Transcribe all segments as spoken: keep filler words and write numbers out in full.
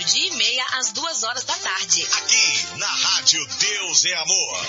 meio-dia e meia às duas horas da tarde. Aqui na Rádio Deus é Amor.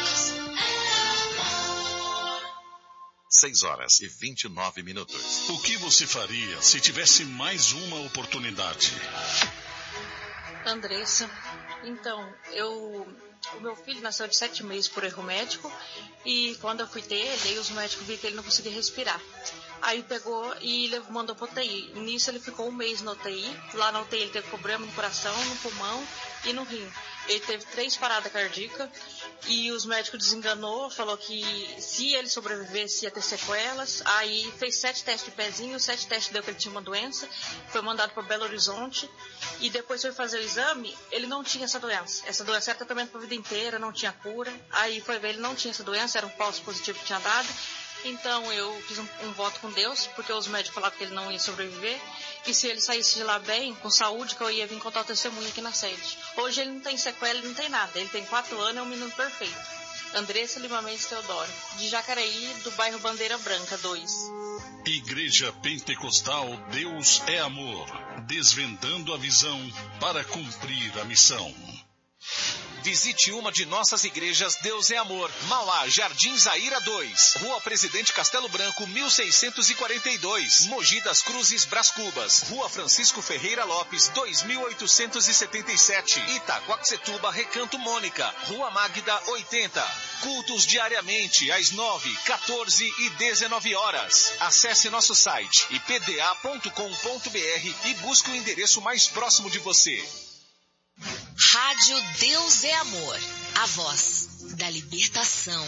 Seis horas e vinte e nove minutos. O que você faria se tivesse mais uma oportunidade? Andressa, então, eu, o meu filho nasceu de sete meses por erro médico e quando eu fui ter ele, aí os médicos viram que ele não conseguia respirar. Aí pegou e mandou para U T I. Nisso ele ficou um mês na U T I. Lá na U T I ele teve problema no coração, no pulmão e no rim. Ele teve três paradas cardíacas e os médicos desenganou, falou que se ele sobrevivesse ia ter sequelas. Aí fez sete testes de pezinho, sete testes deu que ele tinha uma doença, foi mandado para Belo Horizonte e depois foi fazer o exame, ele não tinha essa doença. Essa doença era tratamento para a vida inteira, não tinha cura. Aí foi ver, ele não tinha essa doença, era um falso positivo que tinha dado. Então eu fiz um, um voto com Deus, porque os médicos falaram que ele não ia sobreviver. E se ele saísse de lá bem, com saúde, que eu ia vir contar o testemunho aqui na sede. Hoje ele não tem sequela, ele não tem nada. Ele tem quatro anos, é um menino perfeito. Andressa Lima Mendes Teodoro, de Jacareí, do bairro Bandeira Branca dois. Igreja Pentecostal Deus é Amor, desvendando a visão para cumprir a missão. Visite uma de nossas igrejas Deus é Amor. Mauá, Jardim Zaira dois. Rua Presidente Castelo Branco, mil seiscentos e quarenta e dois. Mogi das Cruzes, Brás Cubas. Rua Francisco Ferreira Lopes, dois mil oitocentos e setenta e sete. Itaquaquecetuba, Recanto Mônica. Rua Magda, oitenta. Cultos diariamente, às nove, quatorze e dezenove horas. Acesse nosso site i p d a ponto com ponto b r e busque o endereço mais próximo de você. Rádio Deus é Amor, a voz da libertação.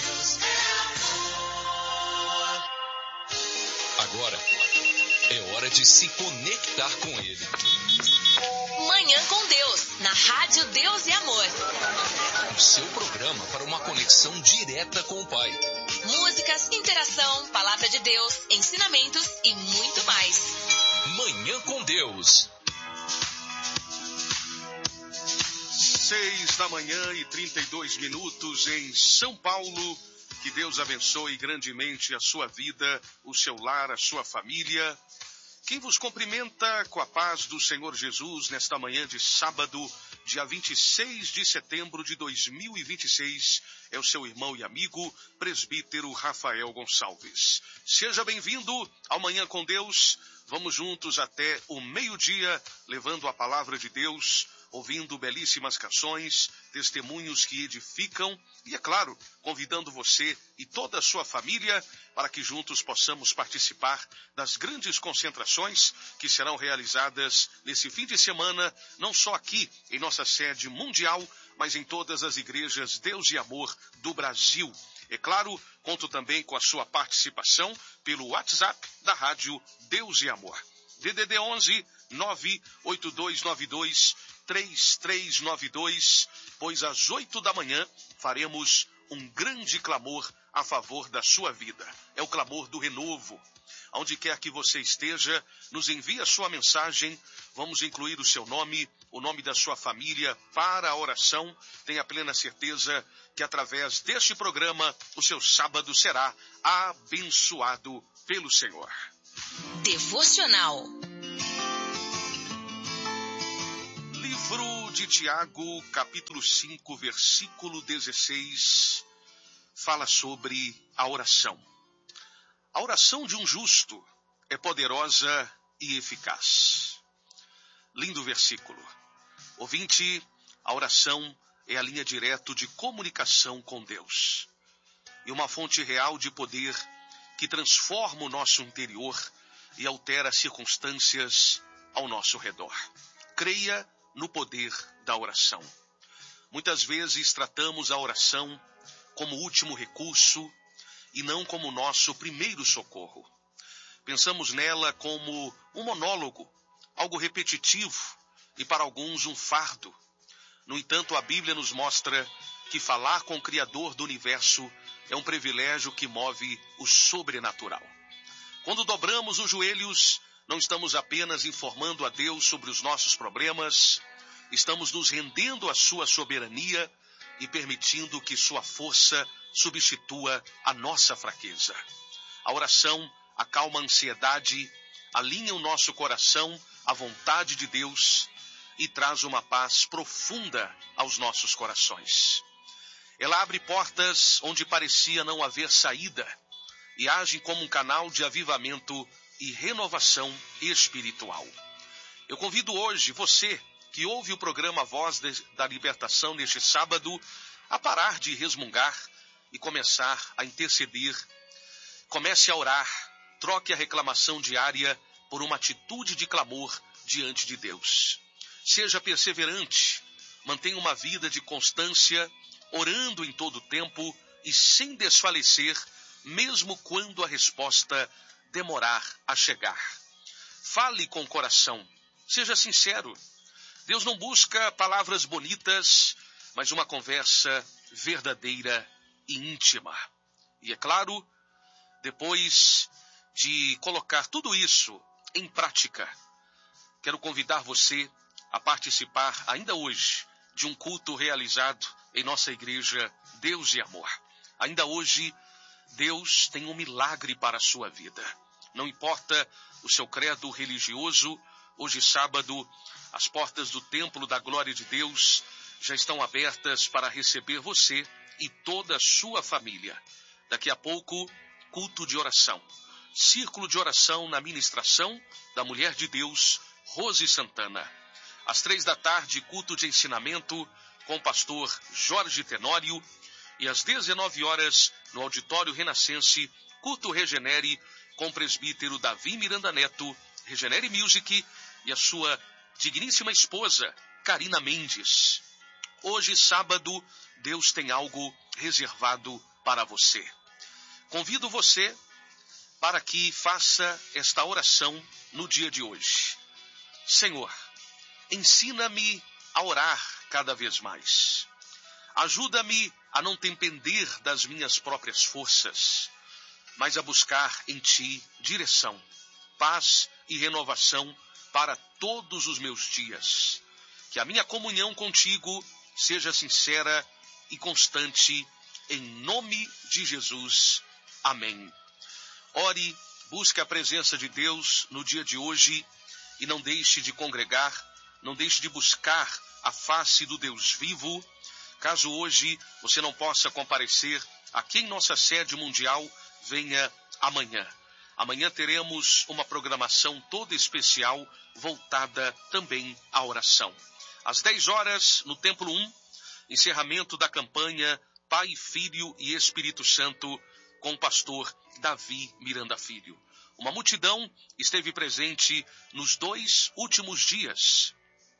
Agora é hora de se conectar com Ele. Manhã com Deus, na Rádio Deus é Amor. O seu programa para uma conexão direta com o Pai. Músicas, interação, palavra de Deus, ensinamentos e muito mais. Manhã com Deus. Seis da manhã e trinta e dois minutos em São Paulo. Que Deus abençoe grandemente a sua vida, o seu lar, a sua família. Quem vos cumprimenta com a paz do Senhor Jesus nesta manhã de sábado, dia vinte e seis de setembro de dois mil e vinte e seis, é o seu irmão e amigo, presbítero Rafael Gonçalves. Seja bem-vindo ao Manhã com Deus. Vamos juntos até o meio-dia, levando a palavra de Deus, ouvindo belíssimas canções, testemunhos que edificam e, é claro, convidando você e toda a sua família para que juntos possamos participar das grandes concentrações que serão realizadas nesse fim de semana, não só aqui em nossa sede mundial, mas em todas as igrejas Deus e Amor do Brasil. É claro, conto também com a sua participação pelo WhatsApp da Rádio Deus e Amor. D D D onze nove oito dois nove dois três três nove dois, pois às oito da manhã faremos um grande clamor a favor da sua vida. É o clamor do renovo. Onde quer que você esteja, nos envie a sua mensagem. Vamos incluir o seu nome, o nome da sua família para a oração. Tenha plena certeza que através deste programa, o seu sábado será abençoado pelo Senhor. Devocional. Livro de Tiago, capítulo cinco, versículo dezesseis, fala sobre a oração. A oração de um justo é poderosa e eficaz. Lindo versículo. Ouvinte, a oração é a linha direta de comunicação com Deus. E uma fonte real de poder que transforma o nosso interior e altera circunstâncias ao nosso redor. Creia no poder da oração. Muitas vezes tratamos a oração como último recurso e não como nosso primeiro socorro. Pensamos nela como um monólogo, algo repetitivo e para alguns um fardo. No entanto, a Bíblia nos mostra que falar com o Criador do universo é um privilégio que move o sobrenatural. Quando dobramos os joelhos, não estamos apenas informando a Deus sobre os nossos problemas, estamos nos rendendo à sua soberania e permitindo que sua força substitua a nossa fraqueza. A oração acalma a ansiedade, alinha o nosso coração à vontade de Deus e traz uma paz profunda aos nossos corações. Ela abre portas onde parecia não haver saída e age como um canal de avivamento e renovação espiritual. Eu convido hoje você que ouve o programa Voz de, da Libertação neste sábado a parar de resmungar e começar a interceder. Comece a orar, troque a reclamação diária por uma atitude de clamor diante de Deus. Seja perseverante, mantenha uma vida de constância, orando em todo o tempo e sem desfalecer, mesmo quando a resposta demorar a chegar. Fale com o coração, seja sincero. Deus não busca palavras bonitas, mas uma conversa verdadeira e íntima. E é claro, depois de colocar tudo isso em prática, quero convidar você a participar ainda hoje de um culto realizado em nossa igreja Deus e Amor. Ainda hoje, Deus tem um milagre para a sua vida. Não importa o seu credo religioso, hoje sábado, as portas do Templo da Glória de Deus já estão abertas para receber você e toda a sua família. Daqui a pouco, culto de oração. Círculo de oração na ministração da Mulher de Deus, Rose Santana. Às três da tarde, culto de ensinamento com o pastor Jorge Tenório. E às dezenove horas, no Auditório Renascense, culto Regenere com o presbítero Davi Miranda Neto, Regenere Music e a sua digníssima esposa, Karina Mendes. Hoje, sábado, Deus tem algo reservado para você. Convido você para que faça esta oração no dia de hoje. Senhor, ensina-me a orar cada vez mais. Ajuda-me a não depender das minhas próprias forças, mas a buscar em Ti direção, paz e renovação para todos os meus dias. Que a minha comunhão contigo seja sincera e constante, em nome de Jesus. Amém. Ore, busque a presença de Deus no dia de hoje e não deixe de congregar, não deixe de buscar a face do Deus vivo. Caso hoje você não possa comparecer aqui em nossa sede mundial, venha amanhã. Amanhã teremos uma programação toda especial voltada também à oração. Às dez horas, no Templo um, encerramento da campanha Pai, Filho e Espírito Santo com o pastor Davi Miranda Filho. Uma multidão esteve presente nos dois últimos dias.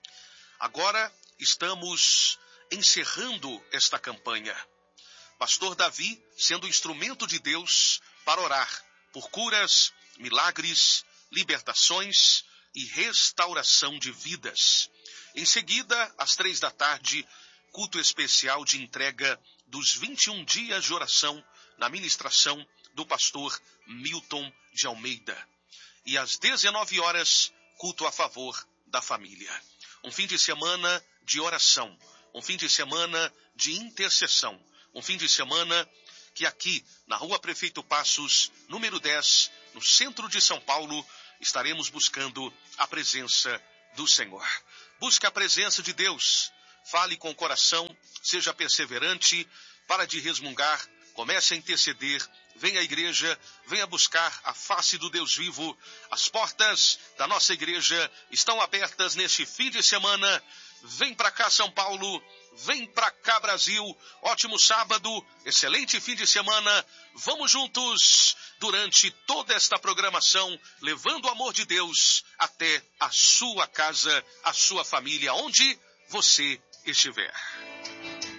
Agora estamos encerrando esta campanha. Pastor Davi sendo instrumento de Deus para orar por curas, milagres, libertações e restauração de vidas. Em seguida, às três da tarde, culto especial de entrega dos vinte e um dias de oração na ministração do pastor Milton de Almeida. E às dezenove horas, culto a favor da família. Um fim de semana de oração, um fim de semana de intercessão, um fim de semana que aqui, na Rua Prefeito Passos, número dez, no centro de São Paulo, estaremos buscando a presença do Senhor. Busque a presença de Deus, fale com o coração, seja perseverante, para de resmungar, comece a interceder, venha à igreja, venha buscar a face do Deus vivo. As portas da nossa igreja estão abertas neste fim de semana. Vem para cá, São Paulo, vem para cá, Brasil. Ótimo sábado, excelente fim de semana. Vamos juntos durante toda esta programação, levando o amor de Deus até a sua casa, a sua família, onde você estiver.